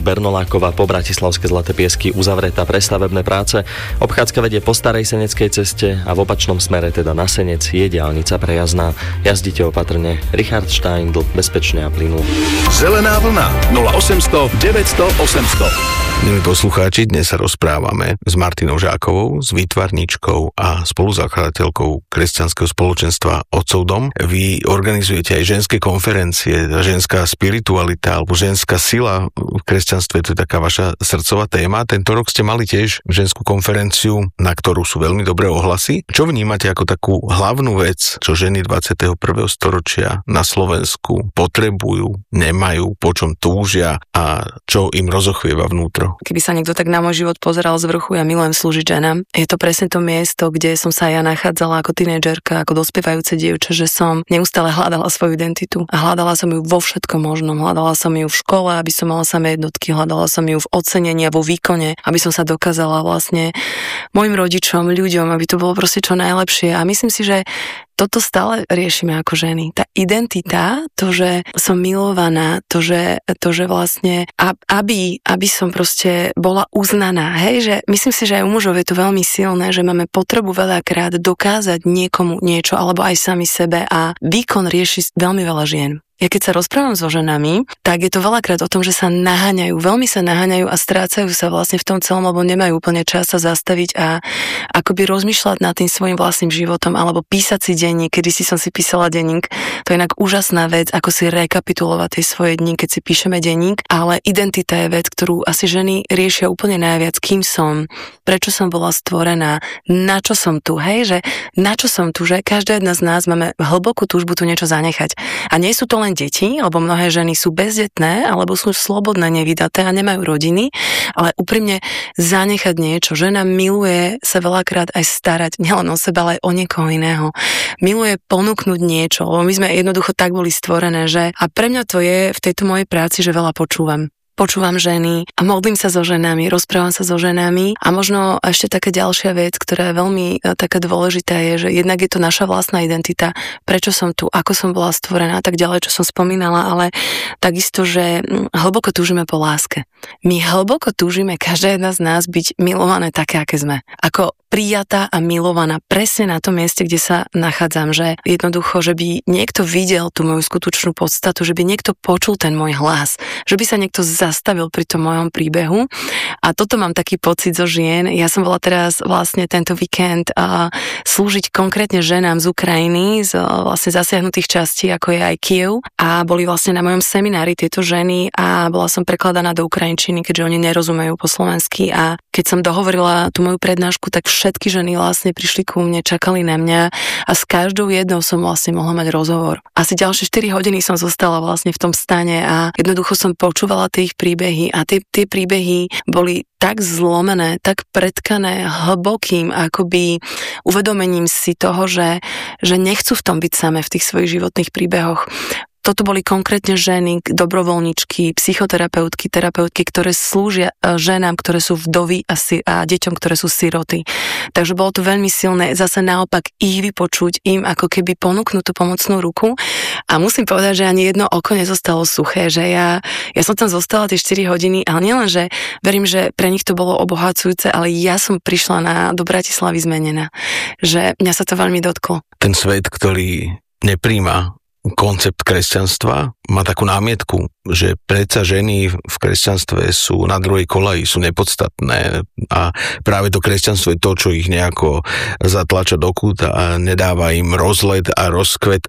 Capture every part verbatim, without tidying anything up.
od Bernolákova po bratislavské Zlaté Piesky uzavretá pre stavebné práce. Obchádzka vedie po starej seneckej ceste a v opačnom smere, teda na Senec, je diaľnica prejazdná. Jazdite opatrne. Richard Steindl, bezpečne a plynulo. Zelená vlna nula osemsto deväťsto osemsto. Milí poslucháči, dnes sa rozprávame s Martinou Žákovou, s výtvarníčkou a spoluzakladateľkou kresťanského spoločenstva Otcov dom. Vy organizujete aj ženské konferencie, ženská spiritualita alebo ženská sila v kresťanstve, to je taká vaša srdcová téma. Tento rok ste mali tiež ženskú konferenciu, na ktorú sú veľmi dobré ohlasy. Čo vnímate ako takú hlavnú vec, čo ženy dvadsiateho prvého storočia na Slovensku potrebujú, nemajú, po čom túžia a čo im rozochvieva vnútro? Keby sa niekto tak na môj život pozeral z vrchu, ja milujem slúžiť ženám. Je to presne to miesto, kde som sa ja nachádzala ako tínedžerka, ako dospievajúce dievča, že som neustále hľadala svoju identitu a hľadala som ju vo všetkom možnom. Hľadala som ju v škole, aby som mala samé jednotky, hľadala som ju v ocenení a vo výkone, aby som sa dokázala vlastne mojim rodičom, ľuďom, aby to bolo proste čo najlepšie. A myslím si, že toto stále riešime ako ženy. Tá identita, to, že som milovaná, to, že, to, že vlastne, aby, aby som proste bola uznaná, hej, že myslím si, že aj u mužov je to veľmi silné, že máme potrebu veľakrát dokázať niekomu niečo, alebo aj sami sebe a výkon rieši veľmi veľa žien. Ja keď sa rozprávam so ženami, tak je to veľakrát o tom, že sa naháňajú, veľmi sa naháňajú a strácajú sa vlastne v tom celom, lebo nemajú úplne čas sa zastaviť a akoby rozmýšľať nad tým svojim vlastným životom alebo písať si denník. Kedysi som si písala denník, to je inak úžasná vec, ako si rekapitulovať tie svoje dni, keď si píšeme denník, ale identita je vec, ktorú asi ženy riešia úplne najviac, kým som, prečo som bola stvorená, na čo som tu, hej, že na čo som tu, že každá jedna z nás máme hlbokú túžbu tu niečo zanechať. A nie sú to len deti, lebo mnohé ženy sú bezdetné, alebo sú slobodné, nevydaté a nemajú rodiny, ale úprimne zanechať niečo. Žena miluje sa veľakrát aj starať, nielen o seba, ale aj o niekoho iného. Miluje ponúknuť niečo, lebo my sme jednoducho tak boli stvorené, že a pre mňa to je v tejto mojej práci, že veľa počúvam. Počúvam ženy a modlím sa so ženami, rozprávam sa so ženami a možno ešte taká ďalšia vec, ktorá je veľmi taká dôležitá je, že jednak je to naša vlastná identita, prečo som tu, ako som bola stvorená a tak ďalej, čo som spomínala, ale takisto, že hlboko túžime po láske. My hlboko túžime, každá jedna z nás byť milované také, aké sme. Ako prijatá a milovaná presne na tom mieste, kde sa nachádzam, že jednoducho, že by niekto videl tú moju skutočnú podstatu, že by niekto počul ten môj hlas, že by sa niekto zastavil pri tom mojom príbehu a toto mám taký pocit zo žien. Ja som bola teraz vlastne tento víkend uh, slúžiť konkrétne ženám z Ukrajiny, z uh, vlastne zasiahnutých častí, ako je aj Kiev a boli vlastne na mojom seminári tieto ženy a bola som prekladaná do ukrajinčiny, keďže oni nerozumejú po slovensky a keď som dohovorila tú moju prednášku, tak všetky ženy vlastne prišli ku mne, čakali na mňa a s každou jednou som vlastne mohla mať rozhovor. Asi ďalšie štyri hodiny som zostala vlastne v tom stane a jednoducho som počúvala tie ich príbehy a tie, tie príbehy boli tak zlomené, tak pretkané hlbokým akoby uvedomením si toho, že, že nechcú v tom byť samé v tých svojich životných príbehoch. Toto boli konkrétne ženy, dobrovoľničky, psychoterapeutky, terapeutky, ktoré slúžia ženám, ktoré sú vdovy a, si, a deťom, ktoré sú siroty. Takže bolo to veľmi silné. Zase naopak ich vypočuť, im ako keby ponúknúť tú pomocnú ruku. A musím povedať, že ani jedno oko nezostalo suché, že ja, ja som tam zostala tie štyri hodiny, ale nielen, že verím, že pre nich to bolo obohacujúce, ale ja som prišla na, do Bratislavy zmenená. Že mňa sa to veľmi dotklo. Ten svet, ktorý nepríjma koncept kresťanstva, má takú námietku, že predsa ženy v kresťanstve sú na druhej kolaji, sú nepodstatné a práve to kresťanstvo je to, čo ich nejako zatlača do kúta a nedáva im rozlet a rozkvet.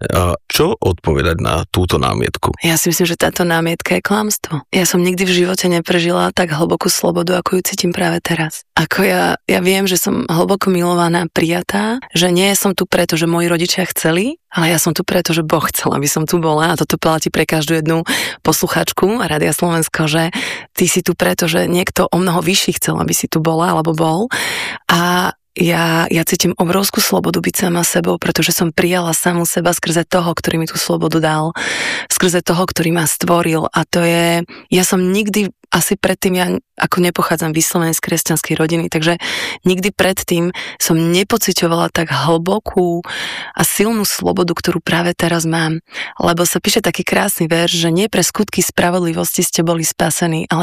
Čo odpovedať na túto námietku? Ja si myslím, že táto námietka je klamstvo. Ja som nikdy v živote neprežila tak hlbokú slobodu, ako ju cítim práve teraz. Ako ja, ja viem, že som hlboko milovaná, prijatá, že nie som tu preto, že moji rodičia chceli, ale ja som tu preto, že Boh chcel, aby som tu bola a toto platí pre každú jednu posluchačku Rádia Slovensko, že ty si tu preto, že niekto o mnoho vyšší chcel, aby si tu bola alebo bol a Ja, ja cítim obrovskú slobodu byť sama sebou, pretože som prijala samu seba skrze toho, ktorý mi tú slobodu dal, skrze toho, ktorý ma stvoril a to je, ja som nikdy asi predtým, ja ako nepochádzam vyslovene z kresťanskej rodiny, takže nikdy predtým som nepociťovala tak hlbokú a silnú slobodu, ktorú práve teraz mám. Lebo sa píše taký krásny verš, že nie pre skutky spravodlivosti ste boli spasení, ale